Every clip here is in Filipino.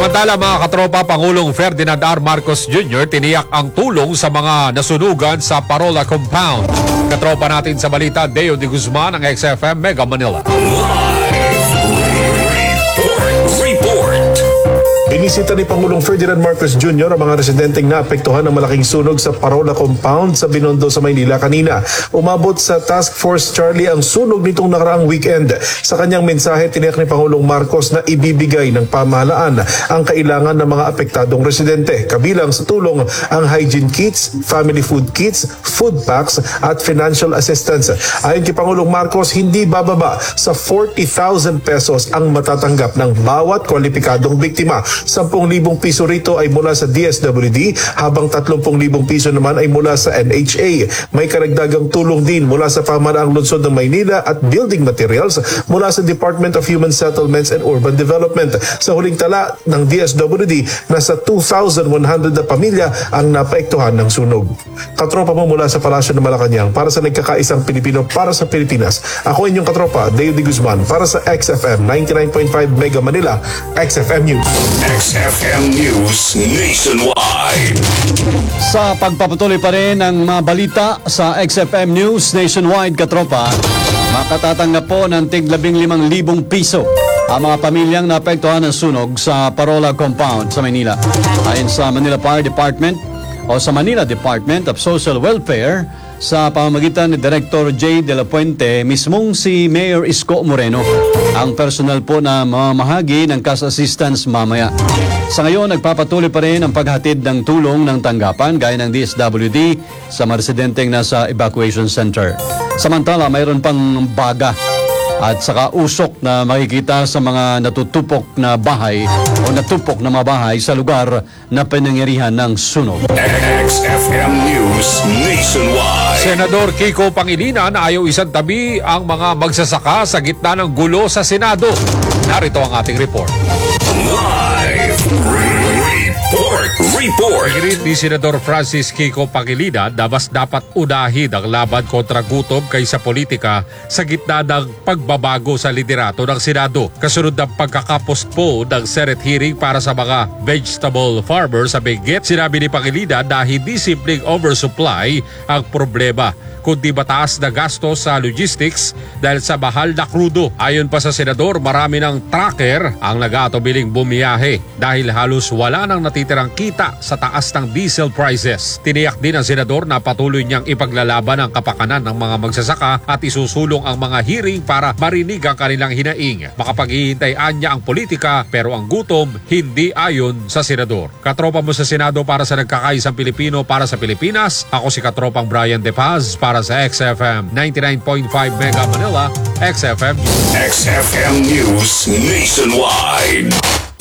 Samantala mga katropa, Pangulong Ferdinand R. Marcos Jr. tiniyak ang tulong sa mga nasunugan sa Parola Compound. Katropa natin sa balita, Deo de Guzman ng XFM Mega Manila. Binisita ni Pangulong Ferdinand Marcos Jr. ang mga residenteng naapektuhan ng malaking sunog sa Parola Compound sa Binondo sa Maynila kanina. Umabot sa Task Force Charlie ang sunog nitong nakaraang weekend. Sa kanyang mensahe, tiniyak ni Pangulong Marcos na ibibigay ng pamahalaan ang kailangan ng mga apektadong residente. Kabilang sa tulong ang hygiene kits, family food kits, food packs at financial assistance. Ayon kay Pangulong Marcos, hindi bababa sa 40,000 pesos ang matatanggap ng bawat kwalipikadong biktima. 10,000 piso rito ay mula sa DSWD habang 30,000 piso naman ay mula sa NHA. May karagdagang tulong din mula sa pamahalaang lungsod ng Maynila at building materials mula sa Department of Human Settlements and Urban Development. Sa huling tala ng DSWD, nasa 2,100 na pamilya ang napaektuhan ng sunog. Katropa mo mula sa Palasyo ng Malacanang para sa nagkakaisang Pilipino para sa Pilipinas. Ako inyong katropa, Deo de Guzman para sa XFM 99.5 Mega Manila, XFM News. XFM News Nationwide. Sa pagpapatuloy pa rin ng mga balita sa XFM News Nationwide, katropa, makatatanggap po ng tig 15,000 piso ang mga pamilyang naapektuhan ng sunog sa Parola Compound sa Manila. Ayon sa Manila Fire Department o sa Manila Department of Social Welfare, sa pamamagitan ni Director J. De La Puente, mismong si Mayor Isko Moreno ang personal po na mamahagi ng cash assistance mamaya. Sa ngayon, nagpapatuloy pa rin ang paghatid ng tulong ng tanggapan gaya ng DSWD sa mga residenteng nasa evacuation center. Samantala, mayroon pang baga at saka usok na makikita sa mga natutupok na bahay o natupok na mga bahay sa lugar na pinangyarihan ng sunog. XFM News Nationwide. Senador Kiko Pangilinan ayaw isang tabi ang mga magsasaka sa gitna ng gulo sa Senado. Narito ang ating report. Live Report. Igirit ni Senador Francis Kiko Pangilinan na mas dapat unahin ang laban kontra gutom kaysa politika sa gitna ng pagbabago sa liderato ng Senado. Kasunod ng pagkakapostpone ng Senate hearing para sa mga vegetable farmers sa Benguet, sinabi ni Pangilinan na hindi simpleng oversupply ang problema, kundi mataas na gasto sa logistics dahil sa mahal na krudo. Ayon pa sa senador, marami ng trucker ang nag-aatubiling bumiyahe dahil halos wala nang natitirang kita sa taas ng diesel prices. Tiniyak din ng senador na patuloy niyang ipaglalaban ang kapakanan ng mga magsasaka at isusulong ang mga hearing para marinig ang kanilang hinaing. Makapaghihintayan niya ang politika pero ang gutom hindi ayon sa senador. Katropa mo sa Senado para sa nagkakaisang Pilipino para sa Pilipinas. Ako si katropang Brian De Paz para sa XFM 99.5 Mega Manila, XFM News Nationwide.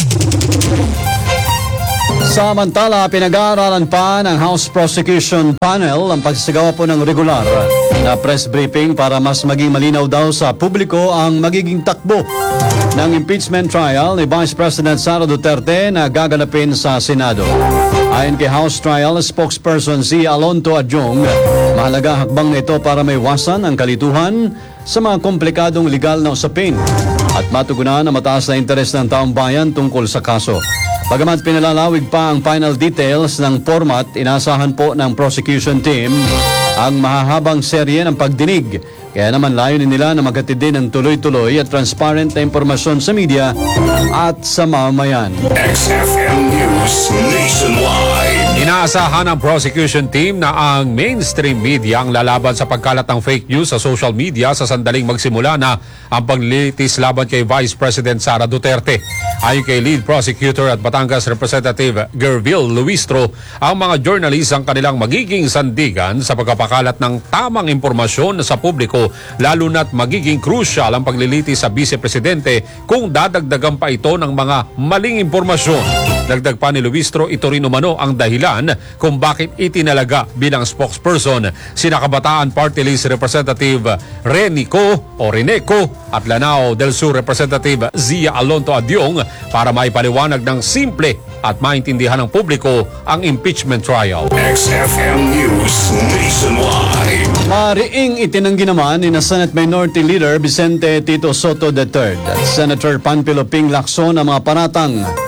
Samantala, pinag-aaralan pa ng House Prosecution Panel ang pagsasagawa po ng regular na press briefing para mas maging malinaw daw sa publiko ang magiging takbo ng impeachment trial ni Vice President Sara Duterte na gaganapin sa Senado. Ayon kay House Trial spokesperson si Alonto Adjong, mahalaga hakbang na ito para maiwasan ang kalituhan sa mga komplikadong legal na usapin at matugunan ang mataas na interes ng taong bayan tungkol sa kaso. Bagamat pinalalawig pa ang final details ng format, inasahan po ng prosecution team ang mahahabang serye ng pagdinig. Kaya naman layunin nila na maghatid din ng tuloy-tuloy at transparent na impormasyon sa media at sa mamamayan. XFM News Nationwide. Inaasahan ng prosecution team na ang mainstream media ang lalaban sa pagkalat ng fake news sa social media sa sandaling magsimula na ang paglilitis laban kay Vice President Sara Duterte. Ayon kay Lead Prosecutor at Batangas Representative Gerville Luistro, ang mga journalist ang kanilang magiging sandigan sa pagpapakalat ng tamang impormasyon sa publiko, lalo na't magiging crucial ang paglilitis sa Vice Presidente kung dadagdagan pa ito ng mga maling impormasyon. Dagdag pa ni Luistro, ito rin umano ang dahilan kung bakit itinalaga bilang spokesperson sina Kabataan Party List Representative Renico at Lanao del Sur Representative Zia Alonto Adyong para maipaliwanag ng simple at maintindihan ng publiko ang impeachment trial. XFM News Nationwide. Mariing itinanggi naman ni Senate Minority Leader Vicente Tito Soto III at Senator Panfilo Ping Lacson ang mga panatang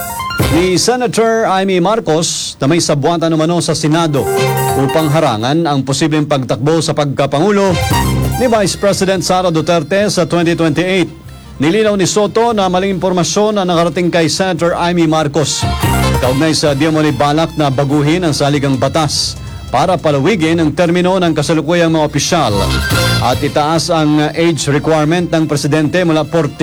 ni Senator Amy Marcos na may sabuatan umano sa Senado upang harangan ang posibleng pagtakbo sa pagkapangulo ni Vice President Sara Duterte sa 2028. Nilinaw ni Soto na maling impormasyon ang nakarating kay Senator Amy Marcos kaugnay sa di umano'y balak na baguhin ang saligang batas para palawigin ang termino ng kasalukuyang mga opisyal at itaas ang age requirement ng presidente mula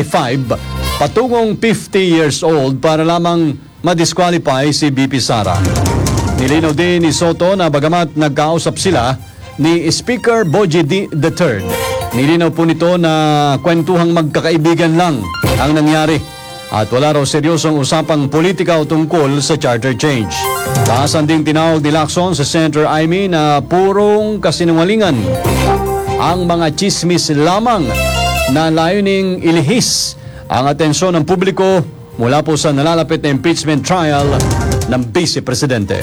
45 patungong 50 years old para lamang ma-disqualify si BP Sara. Nilinaw din ni Soto na bagamat nagkausap sila ni Speaker Boji III, nilinaw po nito na kwentuhang magkakaibigan lang ang nangyari at wala raw seryosong usapang politika o tungkol sa charter change. Taasan ding tinawag ni Lacson sa Senator Amy na purong kasinungalingan ang mga chismis lamang na layuning ilihis ang atensyon ng publiko mula po sa nalalapit na impeachment trial ng Vice Presidente.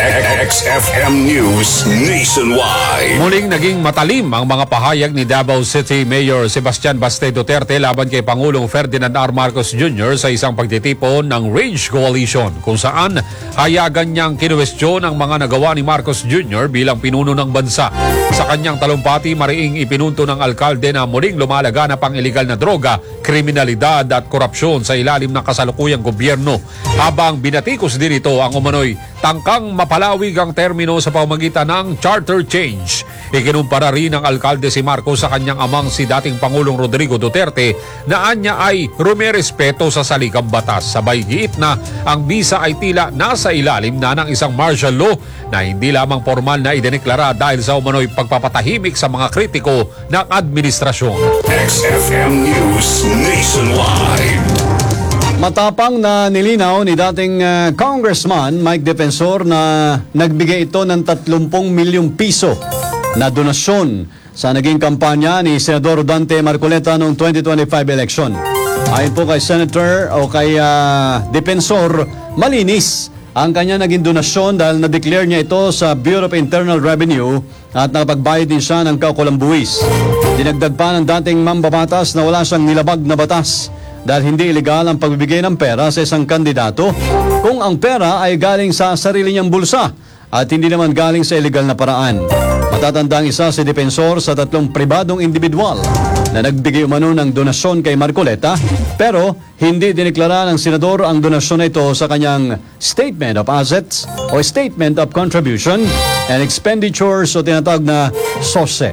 XFM News Nationwide. Muling naging matalim ang mga pahayag ni Davao City Mayor Sebastian Baste Duterte laban kay Pangulong Ferdinand R. Marcos Jr. sa isang pagtitipon ng Rage Coalition kung saan hayagan niyang kinuwestiyon ang mga nagawa ni Marcos Jr. bilang pinuno ng bansa. Sa kanyang talumpati, mariing ipinunto ng alkalde na muling lumalaganap ang iligal na droga, kriminalidad at korupsyon sa ilalim ng kasalukuyang gobyerno. Habang binatikos din ito ang umano'y tangkang mapalawig ang termino sa pamamagitan ng charter change. Ikinumpara rin ng alkalde si Marcos sa kanyang amang si dating Pangulong Rodrigo Duterte na anya ay rumerespeto sa saligang batas. Sabay giit na ang bisa ay tila nasa ilalim na ng isang martial law na hindi lamang formal na idineklara dahil sa umano'y pagpapatahimik sa mga kritiko ng administrasyon. XFM News Nationwide. Matapang na nilinaw ni dating Congressman Mike Defensor na nagbigay ito ng 30 milyong piso na donasyon sa naging kampanya ni Senador Rodante Marcoleta noong 2025 election. Ayon po kay Senator o kay Defensor, malinis ang kanya naging donasyon dahil na-declare niya ito sa Bureau of Internal Revenue at nakapagbayad din siya ng kaukulang buwis. Dinagdag pa ng dating mambabatas na wala siyang nilabag na batas dahil hindi ilegal ang pagbibigay ng pera sa isang kandidato kung ang pera ay galing sa sarili niyang bulsa at hindi naman galing sa ilegal na paraan. Matatandang isa si Defensor sa 3 pribadong individual na nagbigay umano ng donasyon kay Marcoleta pero hindi dineklara ng senador ang donasyon na ito sa kanyang Statement of Assets o Statement of Contribution and Expenditures o tinatawag na SOSE.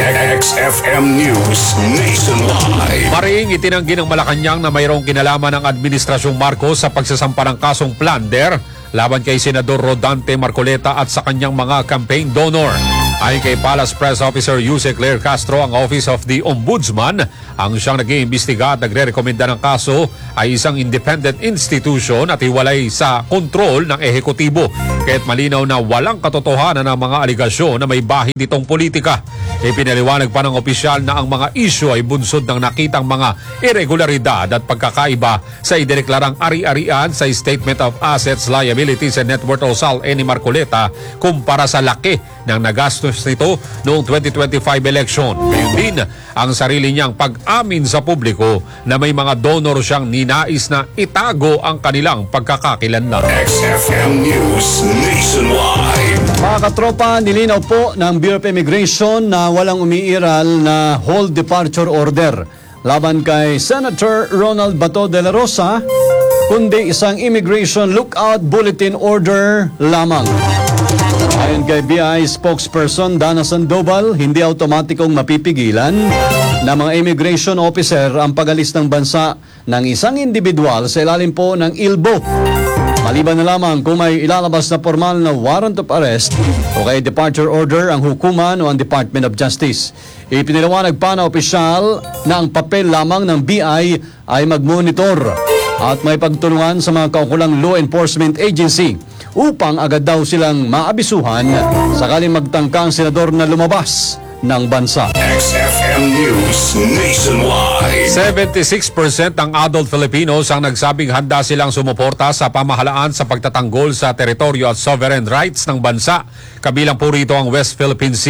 XFM News Nationwide. Mariing itinanggi ng Malacanang na mayroong kinalaman ng Administrasyong Marcos sa pagsasampa ng kasong plunder laban kay Senador Rodante Marcoleta at sa kanyang mga campaign donor. Ayon kay Palace Press Officer Jose Claire Castro, ang Office of the Ombudsman ang siyang nag-iimbestiga at nagre-rekomenda ng kaso ay isang independent institution at hiwalay sa kontrol ng ehekutibo. Kaya't malinaw na walang katotohanan ng mga aligasyon na may bahid itong politika. Ipinaliwanag pa ng opisyal na ang mga isyu ay bunsod ng nakitang mga irregularidad at pagkakaiba sa idineklarang ari-arian sa Statement of Assets, Liabilities and Net Worth o SALE ni Marcoleta kumpara sa laki ng nagastos nito noong 2025 election. Ngayon din ang sarili niyang pag-amin sa publiko na may mga donor siyang ninais na itago ang kanilang pagkakakilanlan. XFM News Nationwide. Mga katropa, nilinaw po ng Bureau of Immigration na walang umiiral na hold departure order laban kay Senator Ronald Bato de la Rosa, kundi isang immigration lookout bulletin order lamang. Ayon kay BI spokesperson Dana Sandoval, hindi automatikong mapipigilan ng mga immigration officer ang pag-alis ng bansa ng isang individual sa ilalim po ng ILBO. Maliban na lamang kung may ilalabas na formal na warrant of arrest o kay departure order ang hukuman o ang Department of Justice. Ipiniliwanag pa na opisyal na ang papel lamang ng BI ay mag-monitor at may pagtulungan sa mga kaukulang law enforcement agency upang agad daw silang maabisuhan sakaling magtangka ang senador na lumabas ng bansa. XFM News Nationwide. 76% ng adult Filipinos ang nagsabing handa silang sumuporta sa pamahalaan sa pagtatanggol sa teritoryo at sovereign rights ng bansa. Kabilang po rito ang West Philippine Sea.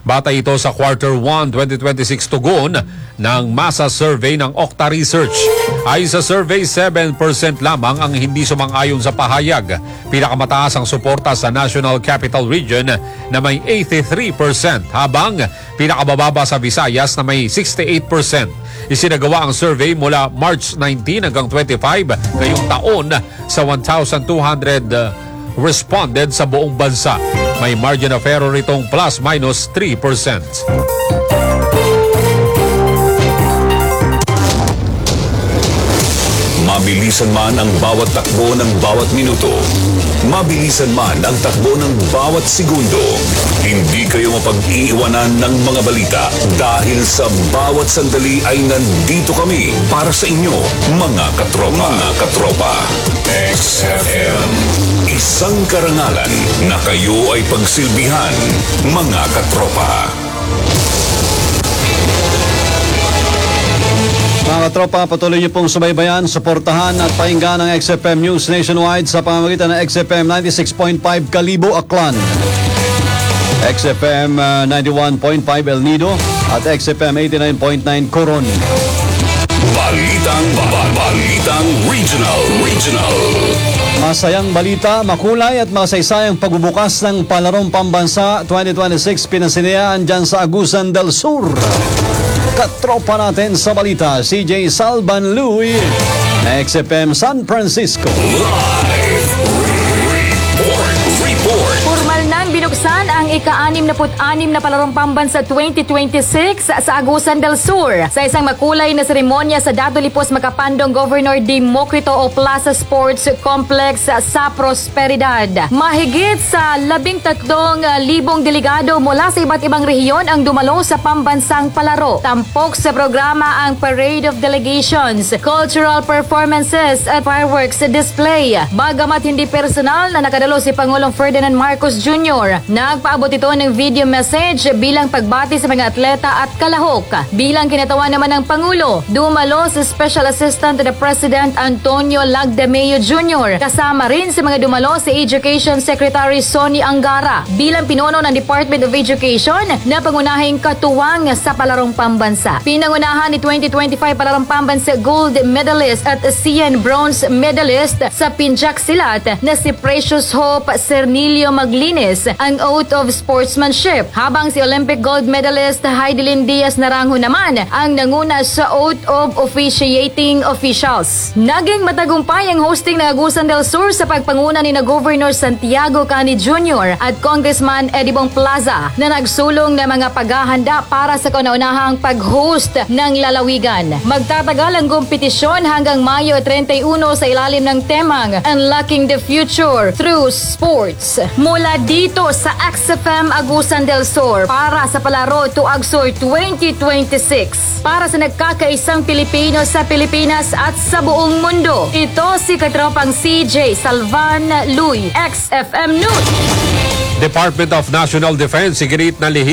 Batay ito sa Quarter 1 2026 tugon ng masa survey ng Okta Research. Ay sa survey, 7% lamang ang hindi sumang-ayon sa pahayag. Pinakamataas ang suporta sa National Capital Region na may 83%, habang pinakamababa sa Visayas na may 68%. Isinagawa ang survey mula March 19 hanggang 25 ngayong taon sa 1,200 responded sa buong bansa. May margin of error itong plus-minus 3%. Mabilisan man ang bawat takbo ng bawat minuto. Mabilisan man ang takbo ng bawat segundo. Hindi kayo mapag-iiwanan ng mga balita dahil sa bawat sandali ay nandito kami para sa inyo, mga katropa. Mga katropa. XFM. Isang karangalan na kayo ay pagsilbihan, mga katropa. Mga katropa, patuloy niyo pong subaybayan, suportahan at pakinggan ang XFM News Nationwide sa pamamagitan ng XFM 96.5 Kalibo, Aklan, XFM 91.5 El Nido at XFM 89.9 Coron. Balitang Regional. Masayang balita, makulay at masaysayang pagbubukas ng Palarong Pambansa 2026 pinansinayaan dyan sa Agusan del Sur. Katropa natin sa balita, CJ Salvan Louie, na XFM San Francisco. Report. Formal nang binuksan ang ika-66 na Palarong Pambansa 2026 sa Agusan del Sur sa isang makulay na seremonya sa Dato Lipos Macapandong Governor Democrito o Plaza Sports Complex sa Prosperidad. Mahigit sa 13,000 delegado mula sa iba't ibang rehiyon ang dumalo sa pambansang palaro. Tampok sa programa ang Parade of Delegations, cultural performances at fireworks display. Bagamat hindi personal na nakadalo si Pangulong Ferdinand Marcos Jr., nagpaabot ito ng video message bilang pagbati sa mga atleta at kalahok. Bilang kinatawan naman ng Pangulo, dumalo si Special Assistant to the President Antonio Lagdameo Jr. Kasama rin sa mga dumalo si Education Secretary Sonny Angara bilang pinuno ng Department of Education na pangunahing katuwang sa Palarong Pambansa. Pinangunahan ni 2025 Palarong Pambansa Gold Medalist at ASEAN Bronze Medalist sa Pinjak Silat na si Precious Hope Cernilio Maglinis ang oath of sportsmanship, habang si Olympic gold medalist Heidelin Diaz Naranjo naman ang nanguna sa oath of officiating officials. Naging matagumpay ang hosting ng Agusan del Sur sa pagpanguna ni na Governor Santiago Cani Jr. at Congressman Edibong Plaza na nagsulong ng mga paghahanda para sa kauna-unahang pag-host ng lalawigan. Magtatagal ang kompetisyon hanggang Mayo 31 sa ilalim ng temang Unlocking the Future Through Sports. Mula dito sa XFM Agusan del Sur para sa Palaro to Agsor 2026. Para sa nagkakaisang Pilipino sa Pilipinas at sa buong mundo. Ito si katropang CJ Salvan Louie, XFM News. Department of National Defense, iginit na lihim